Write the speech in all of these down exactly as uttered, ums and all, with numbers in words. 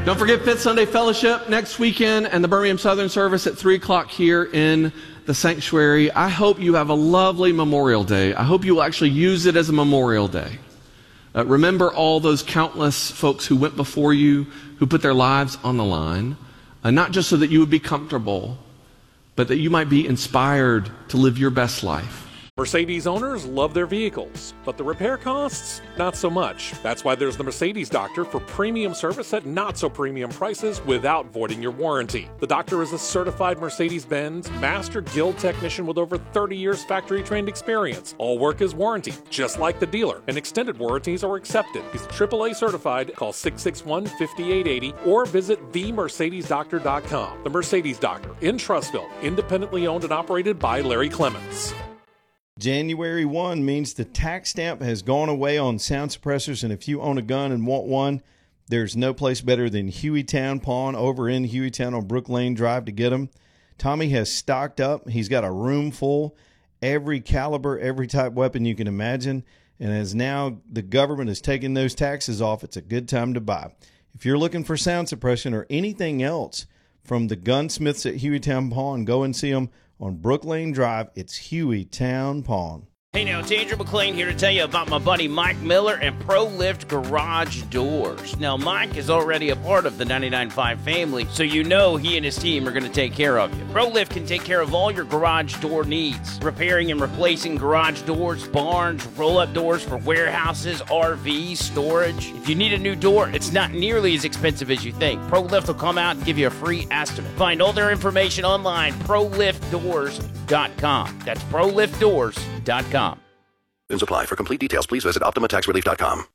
Don't forget Fifth Sunday Fellowship next weekend and the Birmingham Southern service at three o'clock here in the sanctuary. I hope you have a lovely Memorial Day. I hope you will actually use it as a Memorial Day. Uh, remember all those countless folks who went before you, who put their lives on the line, uh, not just so that you would be comfortable, but that you might be inspired to live your best life. Mercedes owners love their vehicles, but the repair costs, not so much. That's why there's the Mercedes Doctor for premium service at not so premium prices without voiding your warranty. The Doctor is a certified Mercedes-Benz Master Guild technician with over thirty years factory-trained experience. All work is warranted, just like the dealer, and extended warranties are accepted. He's triple A certified. Call six six one, five eight eight zero or visit the mercedes doctor dot com. The Mercedes Doctor in Trussville, independently owned and operated by Larry Clements. January first means the tax stamp has gone away on sound suppressors, and if you own a gun and want one, there's no place better than Hueytown Pawn over in Hueytown on Brook Lane Drive to get them. Tommy has stocked up. He's got a room full, every caliber, every type weapon you can imagine, and as now the government is taking those taxes off, it's a good time to buy. If you're looking for sound suppression or anything else from the gunsmiths at Hueytown Pawn, go and see them on Brook Lane Drive. It's Hueytown Pawn. Hey now, it's Andrew McLean here to tell you about my buddy Mike Miller and ProLift Garage Doors. Now, Mike is already a part of the ninety-nine point five family, so you know he and his team are going to take care of you. ProLift can take care of all your garage door needs, repairing and replacing garage doors, barns, roll-up doors for warehouses, R Vs, storage. If you need a new door, it's not nearly as expensive as you think. ProLift will come out and give you a free estimate. Find all their information online, pro lift doors dot com. That's pro lift doors dot com. Apply. For complete details, please visit optima tax relief dot com.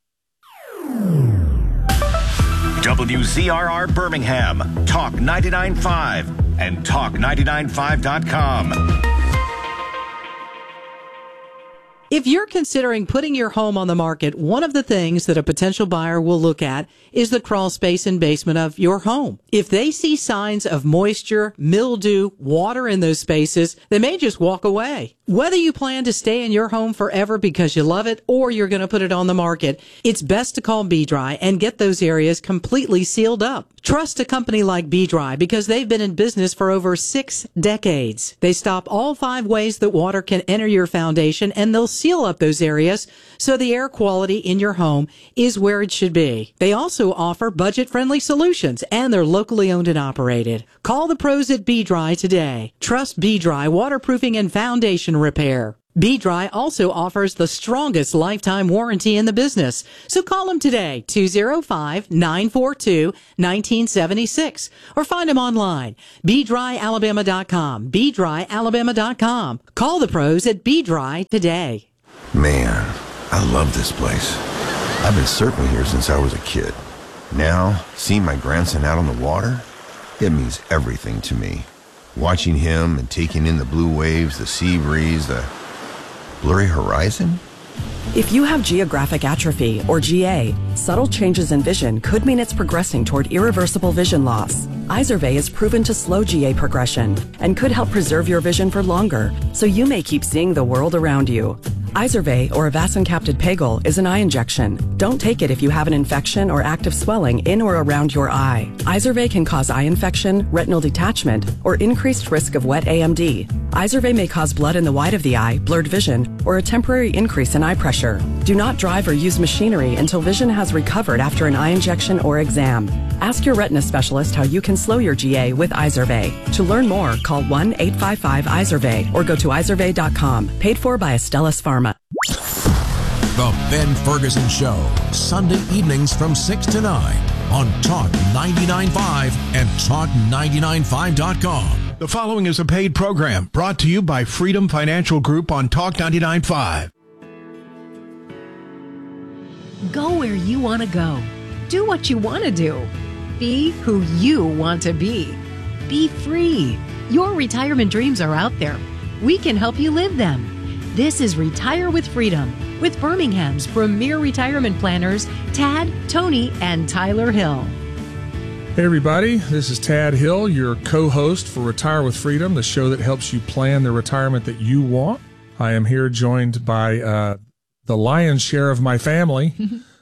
W Z R R Birmingham, Talk ninety-nine point five, and talk ninety-nine point five dot com. If you're considering putting your home on the market, one of the things that a potential buyer will look at is the crawl space and basement of your home. If they see signs of moisture, mildew, water in those spaces, they may just walk away. Whether you plan to stay in your home forever because you love it or you're going to put it on the market, it's best to call B-Dry and get those areas completely sealed up. Trust a company like B-Dry because they've been in business for over six decades. They stop all five ways that water can enter your foundation, and they'll seal up those areas so the air quality in your home is where it should be. They also offer budget-friendly solutions, and they're locally owned and operated. Call the pros at B-Dry today. Trust B-Dry waterproofing and foundation repair. B-Dry also offers the strongest lifetime warranty in the business. So call them today, two oh five, nine four two, one nine seven six, or find them online, b dry alabama dot com, b dry alabama dot com. Call the pros at B-Dry today. Man, I love this place. I've been surfing here since I was a kid. Now, seeing my grandson out on the water, it means everything to me. Watching him and taking in the blue waves, the sea breeze, the blurry horizon? If you have geographic atrophy, or G A, subtle changes in vision could mean it's progressing toward irreversible vision loss. Izervay is proven to slow G A progression and could help preserve your vision for longer, so you may keep seeing the world around you. Izervay, or avacincaptad pegol, is an eye injection. Don't take it if you have an infection or active swelling in or around your eye. Izervay can cause eye infection, retinal detachment, or increased risk of wet A M D. Izervay may cause blood in the white of the eye, blurred vision, or a temporary increase in eye pressure. Do not drive or use machinery until vision has recovered after an eye injection or exam. Ask your retina specialist how you can slow your G A with Izervay. To learn more, call one eight five five Izervay or go to izervay dot com. Paid for by Astellas Pharma. The Ben Ferguson Show, Sunday evenings from six to nine on Talk ninety-nine point five and talk ninety-nine point five dot com. The following is a paid program brought to you by Freedom Financial Group on Talk ninety-nine point five. Go where you want to go. Do what you want to do. Be who you want to be. Be free. Your retirement dreams are out there. We can help you live them. This is Retire with Freedom with Birmingham's premier retirement planners, Tad, Tony, and Tyler Hill. Hey everybody, this is Tad Hill, your co-host for Retire with Freedom, the show that helps you plan the retirement that you want. I am here joined by uh, the lion's share of my family,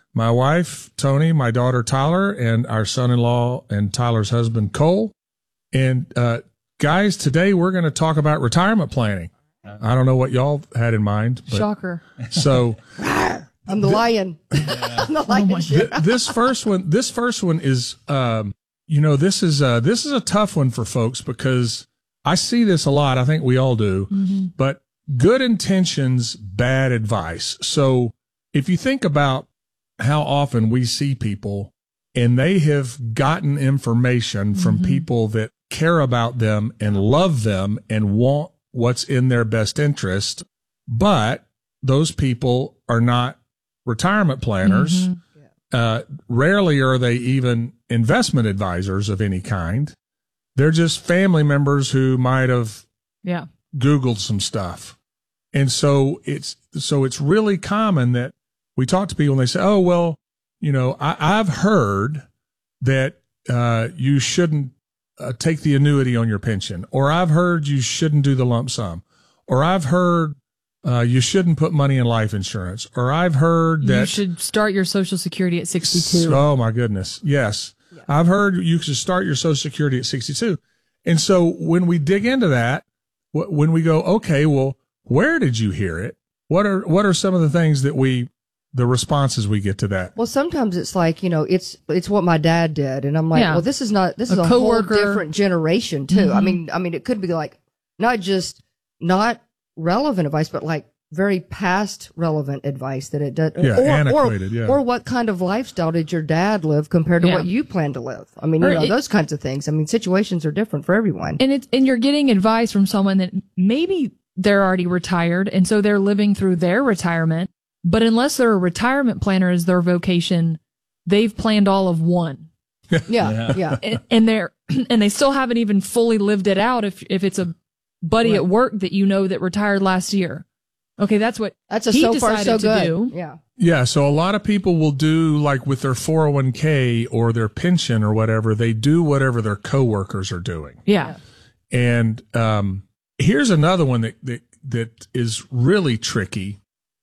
my wife, Tony, my daughter, Tyler, and our son-in-law and Tyler's husband, Cole. And, uh, guys, today we're going to talk about retirement planning. I don't know what y'all had in mind. But, Shocker. So I'm the lion. I'm the lion. th- this first one, this first one is, um, you know, this is, uh, this is a tough one for folks because I see this a lot. I think we all do, Mm-hmm. but good intentions, bad advice. So if you think about how often we see people and they have gotten information from Mm-hmm. people that care about them and love them and want what's in their best interest, but those people are not retirement planners. Mm-hmm. Uh, rarely are they even investment advisors of any kind. They're just family members who might have Yeah. Googled some stuff. And so it's, so it's really common that we talk to people and they say, oh, well, you know, I, I've heard that, uh, you shouldn't uh, take the annuity on your pension, or I've heard you shouldn't do the lump sum, or I've heard, uh, you shouldn't put money in life insurance, or I've heard that You should start your Social Security at sixty-two. Oh my goodness. Yes. Yeah. I've heard you should start your Social Security at sixty-two. And so when we dig into that, wh- when we go, okay, well, where did you hear it? What are, what are some of the things that we, the responses we get to that? Well, sometimes it's like, you know, it's, it's what my dad did. And I'm like, Yeah. well, this is not, this is A a, whole coworker. different generation too. I Mhm. mean, I mean, it could be like not just not relevant advice, but like very past relevant advice that it does. Yeah, or, antiquated, or, yeah. or what kind of lifestyle did your dad live compared to Yeah. what you plan to live? I mean, Or you know, it- those kinds of things. I mean, situations are different for everyone. And it's, and you're getting advice from someone that maybe they're already retired. And so they're living through their retirement. But unless they're a retirement planner as their vocation, they've planned all of one. Yeah. Yeah. and, and they're, and they still haven't even fully lived it out. If, if it's a buddy Right. at work that you know that retired last year. Okay. That's what That's a he so far decided so to good. do. Yeah. Yeah. So a lot of people will do like with their four oh one k or their pension or whatever, they do whatever their coworkers are doing. Yeah. And, um, here's another one that, that, that is really tricky.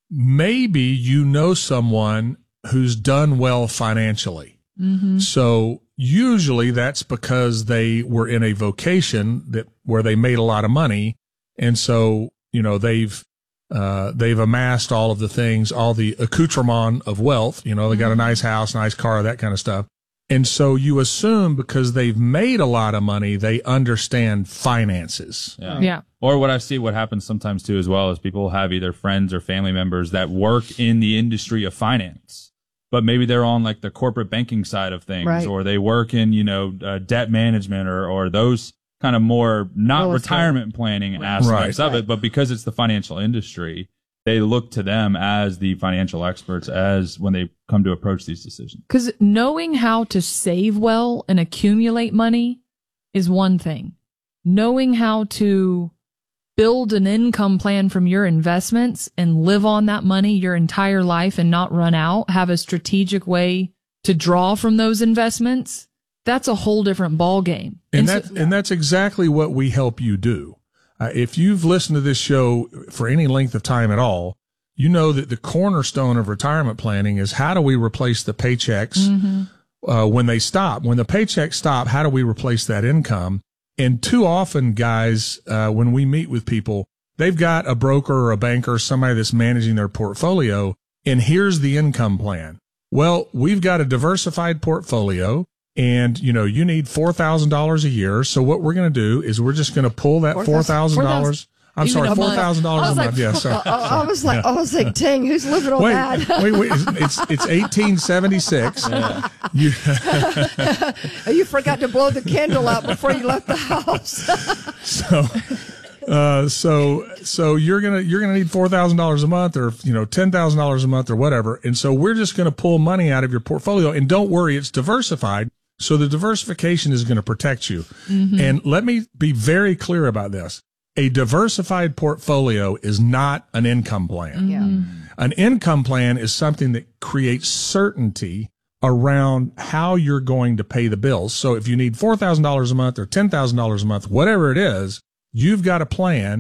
Maybe you know someone who's done well financially. Mm-hmm. So usually that's because they were in a vocation that where they made a lot of money. And so, you know, they've, uh, they've amassed all of the things, all the accoutrement of wealth. You know, they got a nice house, nice car, that kind of stuff. And so you assume because they've made a lot of money, they understand finances. Yeah. Yeah. Or what I see what happens sometimes too as well is people have either friends or family members that work in the industry of finance, but maybe they're on like the corporate banking side of things, Right. or they work in, you know, uh, debt management or, or those kind of more not Real estate. retirement planning aspects Right. of it, but because it's the financial industry, they look to them as the financial experts as when they come to approach these decisions. Because knowing how to save well and accumulate money is one thing. Knowing how to build an income plan from your investments and live on that money your entire life and not run out, have a strategic way to draw from those investments, that's a whole different ball game. And, so- that, and that's exactly what we help you do. Uh, if you've listened to this show for any length of time at all, you know that the cornerstone of retirement planning is how do we replace the paychecks Mm-hmm. uh, when they stop? When the paychecks stop, how do we replace that income? And too often, guys, uh, when we meet with people, they've got a broker or a banker, somebody that's managing their portfolio, and here's the income plan. Well, we've got a diversified portfolio. And, you know, you need four thousand dollars a year. So what we're going to do is we're just going to pull that four thousand dollars. I'm Even sorry, a month. four thousand dollars I a was month. like, Yeah, sorry. I, I was like, I was like, dang, who's living on Wait, that? wait, wait. It's, it's eighteen seventy-six. You, You forgot to blow the candle out before you left the house. so, uh, so, so you're going to, you're going to need four thousand dollars a month or, you know, ten thousand dollars a month or whatever. And so we're just going to pull money out of your portfolio, and don't worry, it's diversified. So the diversification is going to protect you. Mhm. And let me be very clear about this. A diversified portfolio is not an income plan. Yeah. An income plan is something that creates certainty around how you're going to pay the bills. So if you need four thousand dollars a month or ten thousand dollars a month, whatever it is, you've got a plan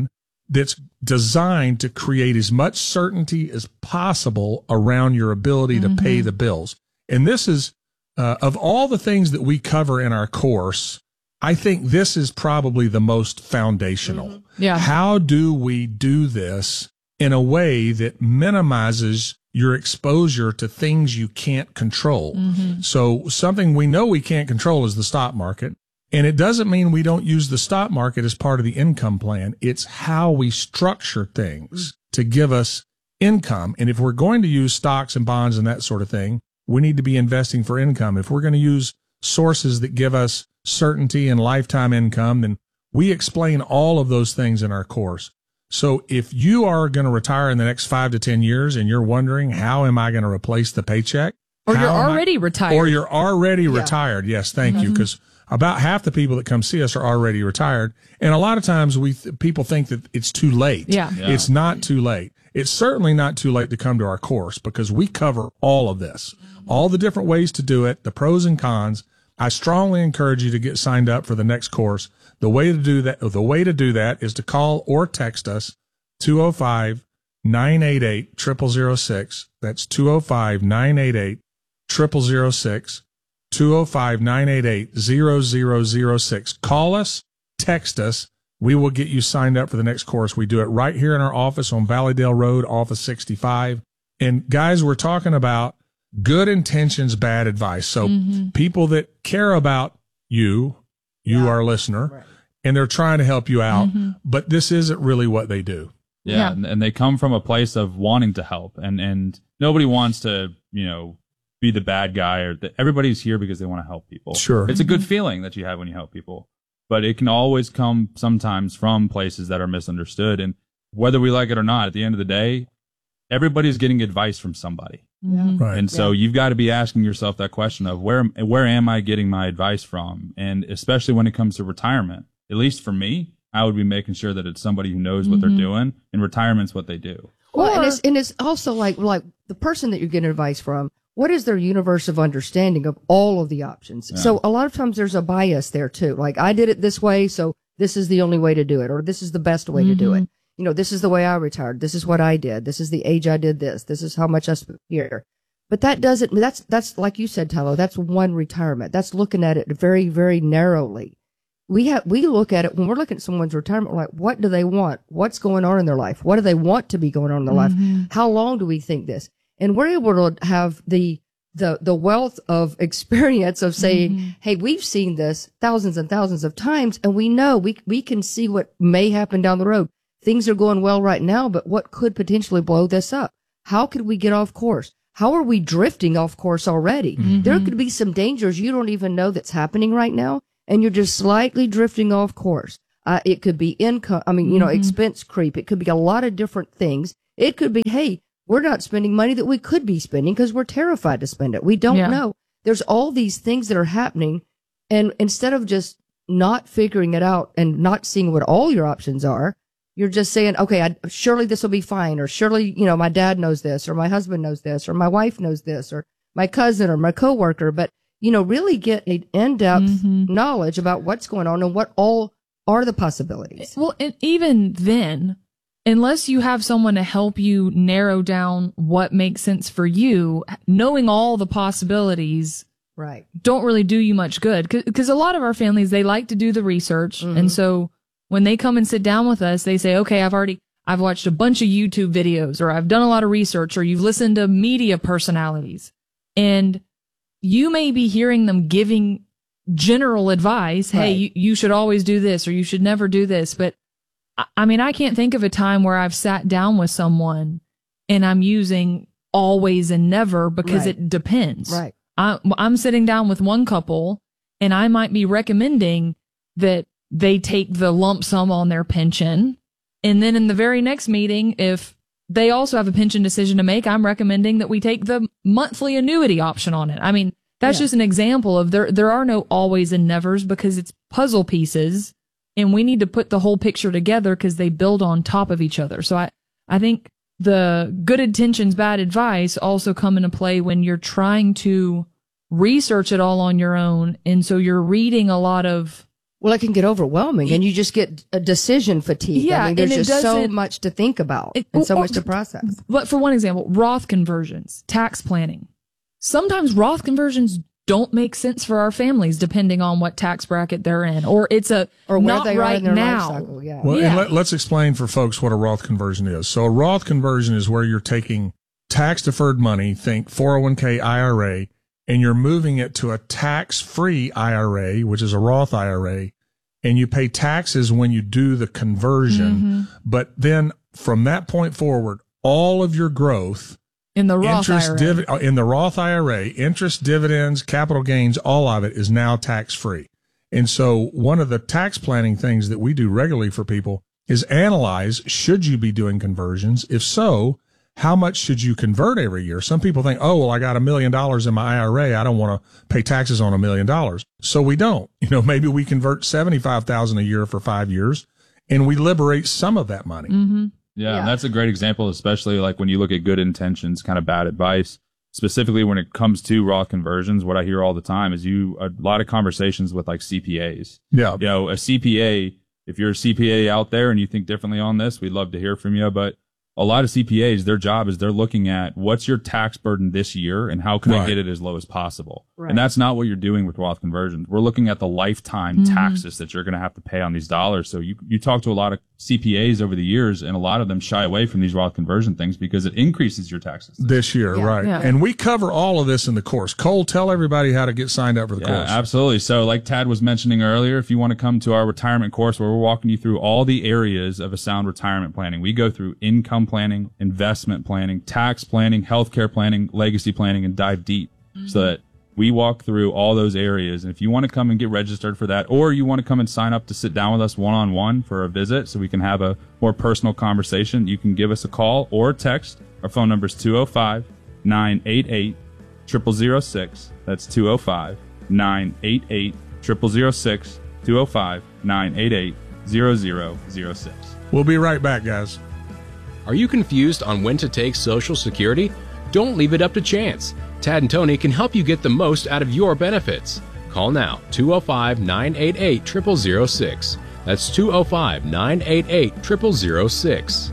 that's designed to create as much certainty as possible around your ability to Mm-hmm. pay the bills. And this is, uh, of all the things that we cover in our course, I think this is probably the most foundational. Mm-hmm. Yeah. How do we do this in a way that minimizes your exposure to things you can't control? Mm-hmm. So something we know we can't control is the stock market. And it doesn't mean we don't use the stock market as part of the income plan. It's how we structure things to give us income. And if we're going to use stocks and bonds and that sort of thing, we need to be investing for income. If we're going to use sources that give us certainty and lifetime income, then we explain all of those things in our course. So if you are going to retire in the next five to ten years and you're wondering, how am I going to replace the paycheck? Or How you're am I- already retired. Or you're already retired. Yes, thank you. Because about half the people that come see us are already retired. And a lot of times we th- people think that it's too late. Yeah. Yeah. It's not too late. It's certainly not too late to come to our course because we cover all of this, all the different ways to do it, the pros and cons. I strongly encourage you to get signed up for the next course. The way to do that, the way to do that is to call or text us two oh five, nine eight eight, zero zero zero six. That's two oh five, nine eight eight, zero zero zero six. two oh five, nine eight eight, zero zero zero six. Call us, text us. We will get you signed up for the next course. We do it right here in our office on Valleydale Road, office sixty-five. And guys, we're talking about good intentions, bad advice. So Mm-hmm. people that care about you, you, our listener, and they're trying to help you out, Mm-hmm. but this isn't really what they do. Yeah, Yeah. And, and they come from a place of wanting to help, and and nobody wants to, you know, be the bad guy, or the, everybody's here because they want to help people. Sure. It's a good feeling that you have when you help people, but it can always come sometimes from places that are misunderstood. And whether we like it or not, at the end of the day, everybody's getting advice from somebody. Mhm. Right. And so you've got to be asking yourself that question of where, where am I getting my advice from? And especially when it comes to retirement, at least for me, I would be making sure that it's somebody who knows what Mhm. they're doing, and retirement's what they do. Well, and Or- it's, and it's also like, like the person that you're getting advice from, what is their universe of understanding of all of the options? Yeah. So a lot of times there's a bias there too. Like, I did it this way, so this is the only way to do it, or this is the best way to do it. You know, this is the way I retired. This is what I did. This is the age I did this. This is how much I spent here. But that doesn't, that's, that's like you said, Tyler, that's one retirement. That's looking at it very, very narrowly. We have, we look at it when we're looking at someone's retirement, we're like, what do they want? What's going on in their life? What do they want to be going on in their life? How long do we think this? And we're able to have the, the, the wealth of experience of saying, hey, we've seen this thousands and thousands of times, and we know we, we can see what may happen down the road. Things are going well right now, but what could potentially blow this up? How could we get off course? How are we drifting off course already? There could be some dangers you don't even know that's happening right now, and you're just slightly drifting off course. Uh, it could be income, I mean, you know, expense creep. It could be a lot of different things. It could be, hey, we're not spending money that we could be spending because we're terrified to spend it. We don't Yeah. know. There's all these things that are happening, and instead of just not figuring it out and not seeing what all your options are, you're just saying, okay, I, surely this will be fine, or surely, you know, my dad knows this, or my husband knows this, or my wife knows this, or my cousin or my coworker. But, you know, really get an in-depth knowledge about what's going on and what all are the possibilities. Well, and even then, unless you have someone to help you narrow down what makes sense for you, knowing all the possibilities Right. don't really do you much good. Because a lot of our families, they like to do the research. And so when they come and sit down with us, they say, okay, I've already, I've watched a bunch of YouTube videos, or I've done a lot of research, or you've listened to media personalities. And you may be hearing them giving general advice. Hey, Right. you, you should always do this, or you should never do this. But I, I mean, I can't think of a time where I've sat down with someone and I'm using always and never, because Right. it depends. Right. I, I'm sitting down with one couple and I might be recommending that they take the lump sum on their pension. And then in the very next meeting, if they also have a pension decision to make, I'm recommending that we take the monthly annuity option on it. I mean, that's Yeah. just an example of there, there are no always and nevers, because it's puzzle pieces, and we need to put the whole picture together because they build on top of each other. So I, I think the good intentions, bad advice also come into play when you're trying to research it all on your own. And so you're reading a lot of Well, it can get overwhelming, and you just get a decision fatigue. Yeah, I mean, there's and it just so doesn't- much to think about It- and so or- much to process. But for one example, Roth conversions, tax planning. Sometimes Roth conversions don't make sense for our families depending on what tax bracket they're in, or it's a Or where not they are right in their life now. cycle, yeah. Well, Yeah. and let, let's explain for folks what a Roth conversion is. So a Roth conversion is where you're taking tax deferred money, think four oh one k I R A, and you're moving it to a tax free I R A, which is a Roth I R A, and you pay taxes when you do the conversion. Mm-hmm. But then from that point forward, all of your growth In the Roth interest I R A. divi- uh, in the Roth I R A, interest, dividends, capital gains, all of it is now tax free. And so one of the tax planning things that we do regularly for people is analyze, should you be doing conversions? If so, how much should you convert every year? Some people think, oh, well, I got a million dollars in my I R A. I don't want to pay taxes on a million dollars. So we don't. You know, maybe we convert seventy-five thousand a year for five years and we liberate some of that money. Mm-hmm. Yeah, and that's a great example, especially like when you look at good intentions, kind of bad advice. Specifically when it comes to Roth conversions, what I hear all the time is you a lot of conversations with like C P As. Yeah. You know, a C P A, if you're a C P A out there and you think differently on this, we'd love to hear from you. But a lot of C P As, their job is they're looking at what's your tax burden this year and how can I Right. get it as low as possible. Right. And that's not what you're doing with Roth conversions. We're looking at the lifetime Mhm. taxes that you're going to have to pay on these dollars. So you, you talk to a lot of C P As over the years and a lot of them shy away from these Roth conversion things because it increases your taxes. This year, Yeah. right. Yeah. And we cover all of this in the course. Cole, tell everybody how to get signed up for the Yeah, course. absolutely. So like Tad was mentioning earlier, if you want to come to our retirement course where we're walking you through all the areas of a sound retirement planning, we go through income planning, investment planning, tax planning, healthcare planning, legacy planning, and dive deep so that we walk through all those areas. And if you want to come and get registered for that, or you want to come and sign up to sit down with us one-on-one for a visit so we can have a more personal conversation, you can give us a call or a text. Our phone number is two oh five, nine eight eight, zero zero zero six. That's two oh five, nine eight eight, zero zero zero six, two oh five, nine eight eight, zero zero zero six. We'll be right back, guys. Are you confused on when to take Social Security? Don't leave it up to chance. Tad and Tony can help you get the most out of your benefits. Call now, two oh five, nine eight eight, zero zero zero six. That's two oh five, nine eight eight, zero zero zero six.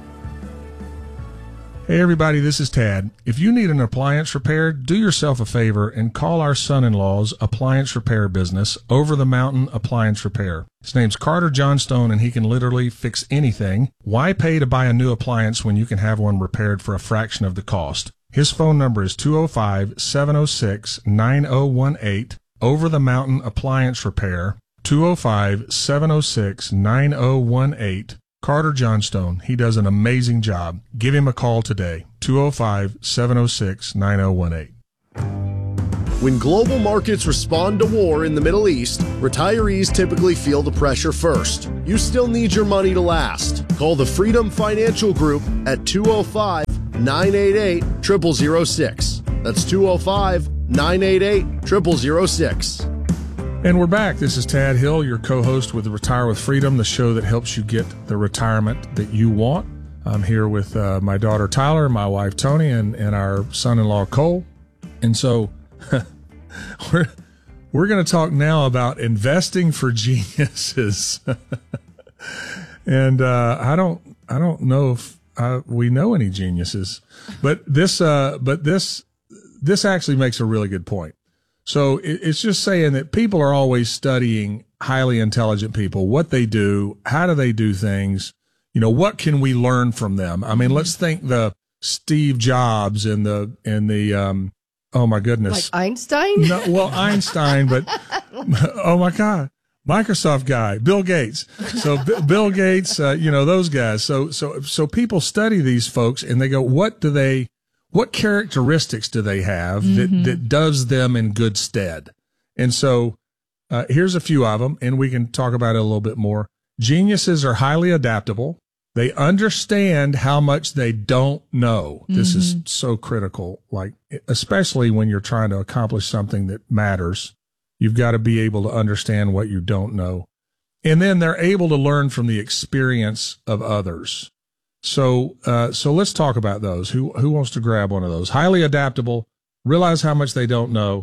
Hey, everybody, this is Tad. If you need an appliance repaired, do yourself a favor and call our son-in-law's appliance repair business, Over the Mountain Appliance Repair. His name's Carter Johnstone, and he can literally fix anything. Why pay to buy a new appliance when you can have one repaired for a fraction of the cost? His phone number is two oh five, seven oh six, nine oh one eight, Over the Mountain Appliance Repair, two oh five, seven oh six, nine oh one eight. Carter Johnstone. He does an amazing job. Give him a call today, two oh five, seven oh six, nine oh one eight. When global markets respond to war in the Middle East, retirees typically feel the pressure first. You still need your money to last. Call the Freedom Financial Group at two oh five, nine eight eight, zero zero zero six. That's two oh five, nine eight eight, zero zero zero six. And we're back. This is Tad Hill, your co-host with Retire with Freedom, the show that helps you get the retirement that you want. I'm here with uh, my daughter Tyler, my wife Tony, and, and our son-in-law Cole. And so we're we're going to talk now about investing for geniuses. and uh, I don't I don't know if uh, we know any geniuses, but this uh, but this this actually makes a really good point. So it's just saying that people are always studying highly intelligent people, what they do, how do they do things, you know, what can we learn from them? I mean, let's think the Steve Jobs and the, and the, um, oh my goodness. Like Einstein? No, well, Einstein, but oh my God, Microsoft guy, Bill Gates. So B- Bill Gates, uh, you know, those guys. So, so, so people study these folks and they go, what do they, what characteristics do they have that, Mm-hmm. that does them in good stead? And so uh, here's a few of them, and we can talk about it a little bit more. Geniuses are highly adaptable. They understand how much they don't know. This is Mm-hmm. so critical, like especially when you're trying to accomplish something that matters. You've got to be able to understand what you don't know. And then they're able to learn from the experience of others. So, uh, so let's talk about those. Who, who wants to grab one of those? Highly adaptable, realize how much they don't know,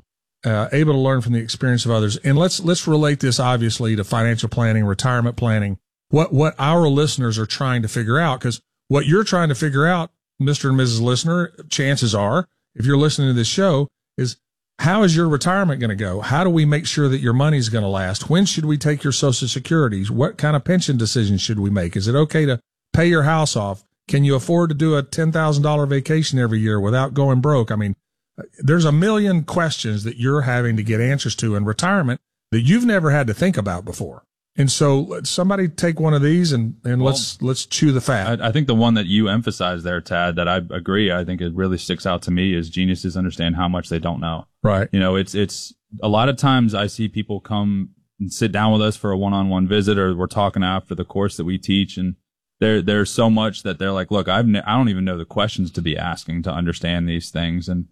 uh, able to learn from the experience of others. And let's, let's relate this obviously to financial planning, retirement planning, what, what our listeners are trying to figure out. Cause what you're trying to figure out, Mister and Missus Listener, chances are, if you're listening to this show, is how is your retirement going to go? How do we make sure that your money's going to last? When should we take your Social Security? What kind of pension decisions should we make? Is it okay to pay your house off? Can you afford to do a ten thousand dollars vacation every year without going broke? I mean, there's a million questions that you're having to get answers to in retirement that you've never had to think about before. And so somebody take one of these and, and well, let's, let's chew the fat. I, I think the one that you emphasized there, Tad, that I agree, I think it really sticks out to me is geniuses understand how much they don't know. Right. You know, it's, it's a lot of times I see people come and sit down with us for a one-on-one visit, or we're talking after the course that we teach. And there, there's so much that they're like, look, I've, ne- I don't even know the questions to be asking to understand these things. And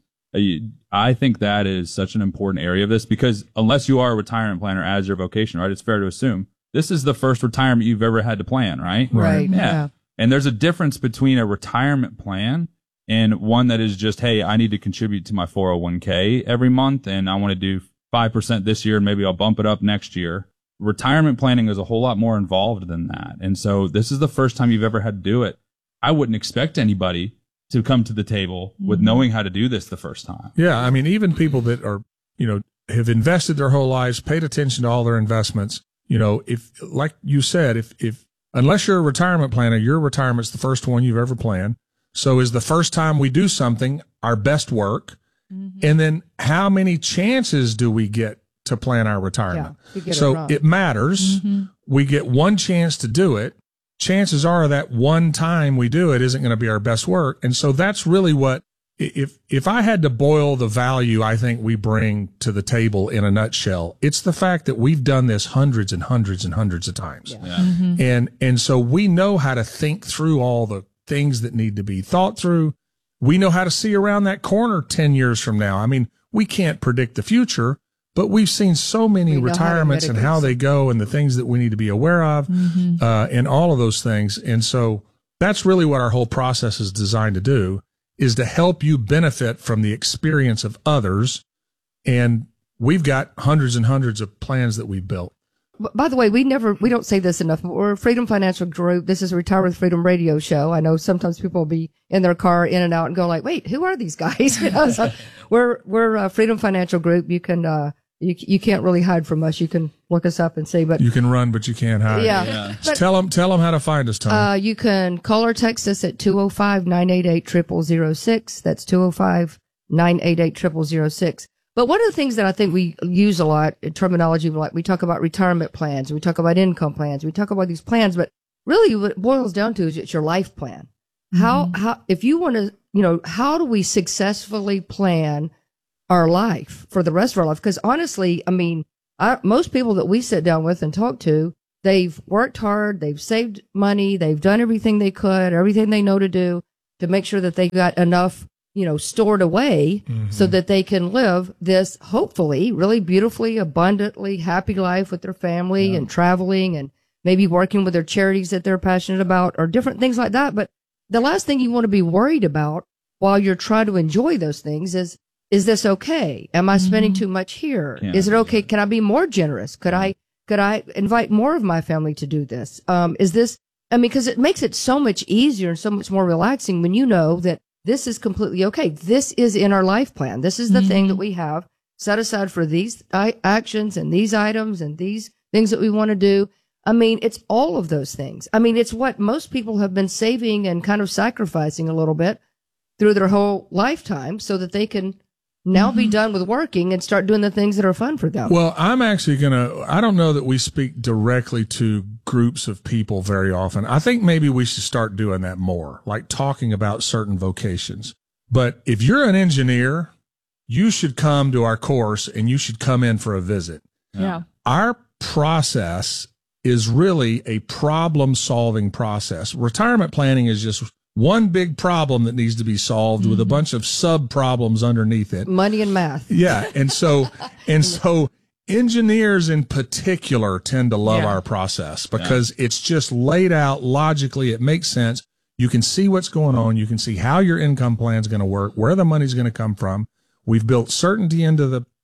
I think that is such an important area of this, because unless you are a retirement planner as your vocation, right, it's fair to assume this is the first retirement you've ever had to plan, right? Right. Yeah. yeah. And there's a difference between a retirement plan and one that is just, hey, I need to contribute to my four oh one k every month, and I want to do five percent this year, and maybe I'll bump it up next year. Retirement planning is a whole lot more involved than that. And so this is the first time you've ever had to do it. I wouldn't expect anybody to come to the table with knowing how to do this the first time. Yeah. I mean, even people that are, you know, have invested their whole lives, paid attention to all their investments. You know, if, like you said, if, if, unless you're a retirement planner, your retirement's the first one you've ever planned. So is the first time we do something our best work? Mm-hmm. And then how many chances do we get to plan our retirement? Yeah, so it, it matters. Mm-hmm. We get one chance to do it. Chances are that one time we do it isn't going to be our best work. And so that's really what, if, if I had to boil the value I think we bring to the table in a nutshell, it's the fact that we've done this hundreds and hundreds and hundreds of times. Yeah. Yeah. Mm-hmm. And, and so we know how to think through all the things that need to be thought through. We know how to see around that corner ten years from now. I mean, we can't predict the future, but we've seen so many retirements and how they go and the things that we need to be aware of, mm-hmm. uh, and all of those things. And so that's really what our whole process is designed to do, is to help you benefit from the experience of others. And we've got hundreds and hundreds of plans that we've built. By the way, we never, we don't say this enough, but we're a Freedom Financial Group. This is a Retire with Freedom radio show. I know sometimes people will be in their car in and out and go like, wait, who are these guys? You know, so we're, we're a Freedom Financial Group. You can, uh, you, you can't really hide from us. You can look us up and see, but you can run, but you can't hide. Yeah. Yeah. But, tell them, tell them how to find us, Tony. Uh, you can call or text us at two oh five, nine eight eight, zero zero zero six. That's two oh five, nine eight eight, zero zero zero six. But one of the things that I think we use a lot in terminology, like we talk about retirement plans, we talk about income plans, we talk about these plans, but really what it boils down to is it's your life plan. Mm-hmm. How, how, if you want to, you know, how do we successfully plan our life for the rest of our life? Because honestly, I mean, I, most people that we sit down with and talk to, they've worked hard, they've saved money, they've done everything they could, everything they know to do to make sure that they got enough, you know, stored away mm-hmm. so that they can live this hopefully really beautifully, abundantly happy life with their family yeah. and traveling and maybe working with their charities that they're passionate about or different things like that. But the last thing you want to be worried about while you're trying to enjoy those things is, is this okay? Am I mm-hmm. spending too much here? Yeah. Is it okay? Can I be more generous? Could I, could I invite more of my family to do this? Um, is this, I mean, cause it makes it so much easier and so much more relaxing when you know that this is completely okay. This is in our life plan. This is the mm-hmm. thing that we have set aside for these actions and these items and these things that we want to do. I mean, it's all of those things. I mean, it's what most people have been saving and kind of sacrificing a little bit through their whole lifetime so that they can now mm-hmm. be done with working and start doing the things that are fun for them. Well, I'm actually going to, I don't know that we speak directly to groups of people very often. I think maybe we should start doing that more, like talking about certain vocations. But if you're an engineer, you should come to our course and you should come in for a visit. Yeah. Our process is really a problem solving process. Retirement planning is just one big problem that needs to be solved mm-hmm. with a bunch of sub problems underneath it. Money and math. Yeah. And so, and so engineers in particular tend to love yeah. our process because yeah. it's just laid out logically. It makes sense. You can see what's going on. You can see how your income plan is going to work, where the money's going to come from. We've built certainty into the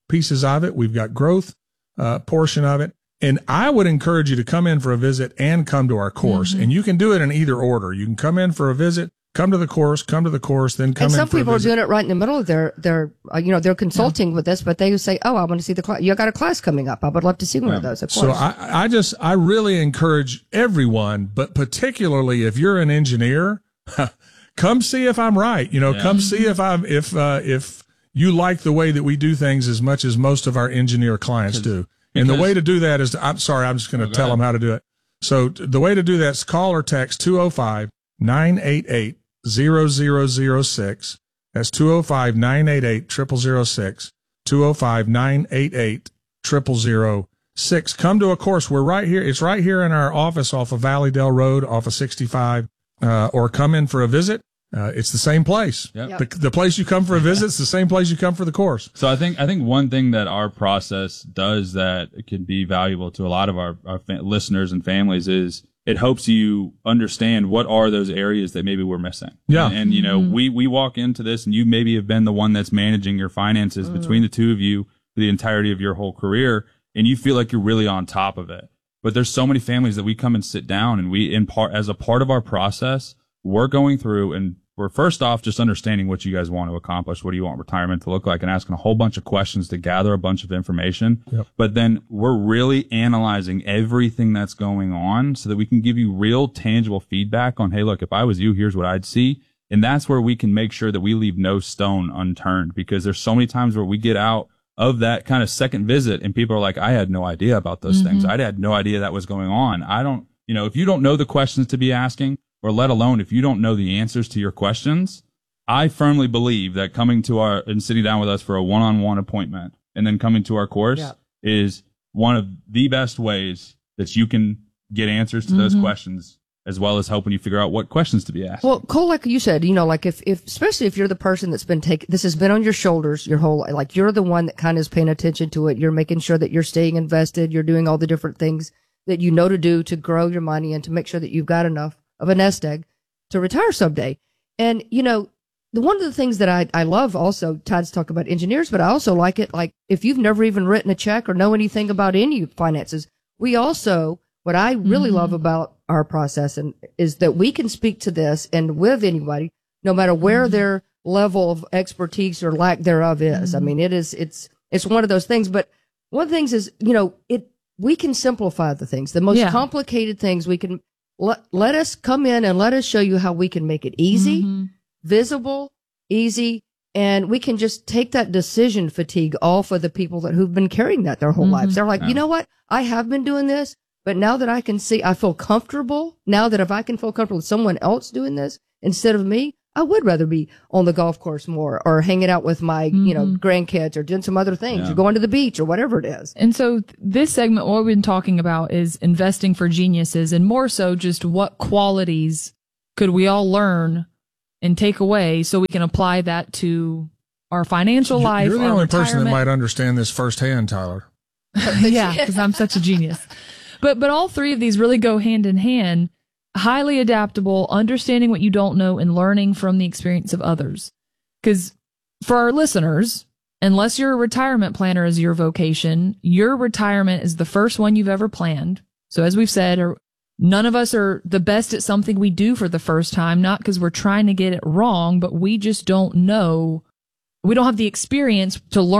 pieces of it. We've got growth uh, portion of it. And I would encourage you to come in for a visit and come to our course. Mm-hmm. And you can do it in either order. You can come in for a visit, come to the course, come to the course, then come and in some for people a are visit. doing it right in the middle of their, their uh, you know, they're consulting yeah. with us, but they say, oh, I want to see the class. You got a class coming up. I would love to see one yeah. of those, of course. So I, I just, I really encourage everyone, but particularly if you're an engineer, come see if I'm right. You know, yeah. come see if I'm, if, uh, if you like the way that we do things as much as most of our engineer clients do. And the way to do that is, to, I'm sorry, I'm just going to oh, tell ahead. them how to do it. So the way to do that is call or text two oh five, nine eight eight, zero zero zero six. That's two oh five, nine eight eight, zero zero zero six, two oh five, nine eight eight, zero zero zero six. Come to a course. We're right here. It's right here in our office off of Valley Dale Road, off of sixty-five, uh, or come in for a visit. Uh, it's the same place. Yep. The, the place you come for a visit is the same place you come for the course. So I think I think one thing that our process does that can be valuable to a lot of our, our fa- listeners and families is it helps you understand what are those areas that maybe we're missing. Yeah. And, and you know, mm-hmm. we, we walk into this and you maybe have been the one that's managing your finances mm-hmm. between the two of you for the entirety of your whole career, and you feel like you're really on top of it. But there's so many families that we come and sit down and we, in part, as a part of our process, we're going through and we're first off just understanding what you guys want to accomplish. What do you want retirement to look like? And asking a whole bunch of questions to gather a bunch of information. Yep. But then we're really analyzing everything that's going on so that we can give you real tangible feedback on, hey, look, if I was you, here's what I'd see. And that's where we can make sure that we leave no stone unturned, because there's so many times where we get out of that kind of second visit and people are like, I had no idea about those mm-hmm. things. I had no idea that was going on. I don't, you know, if you don't know the questions to be asking, or let alone if you don't know the answers to your questions, I firmly believe that coming to our and sitting down with us for a one-on-one appointment and then coming to our course yeah. is one of the best ways that you can get answers to mm-hmm. those questions, as well as helping you figure out what questions to be asked. Well, Cole, like you said, you know, like if, if especially if you're the person that's been taking, this has been on your shoulders your whole life, like you're the one that kind of is paying attention to it. You're making sure that you're staying invested. You're doing all the different things that you know to do to grow your money and to make sure that you've got enough of a nest egg to retire someday. And, you know, the one of the things that I, I love also, Todd's talking about engineers, but I also like it, like if you've never even written a check or know anything about any finances, we also, what I really mm-hmm. love about our process and is that we can speak to this and with anybody, no matter where mm-hmm. their level of expertise or lack thereof is. Mm-hmm. I mean, it is, it's, it's one of those things, but one of the things is, you know, it, we can simplify the things, the most yeah. complicated things we can, Let, let us come in and let us show you how we can make it easy, mm-hmm. visible, easy, and we can just take that decision fatigue off of the people that who've been carrying that their whole mm-hmm. lives. They're like, yeah. you know what? I have been doing this, but now that I can see, I feel comfortable. Now that if I can feel comfortable with someone else doing this instead of me, I would rather be on the golf course more or hanging out with my, mm-hmm. you know, grandkids or doing some other things yeah. or going to the beach or whatever it is. And so this segment, what we've been talking about is investing for geniuses, and more so just what qualities could we all learn and take away so we can apply that to our financial life. You're the our only retirement. person that might understand this firsthand, Tyler. Yeah, because I'm such a genius. But, but all three of these really go hand in hand. Highly adaptable, understanding what you don't know, and learning from the experience of others. Because for our listeners, unless your retirement planner is your vocation, your retirement is the first one you've ever planned. So as we've said, or none of us are the best at something we do for the first time, not because we're trying to get it wrong, but we just don't know. We don't have the experience to learn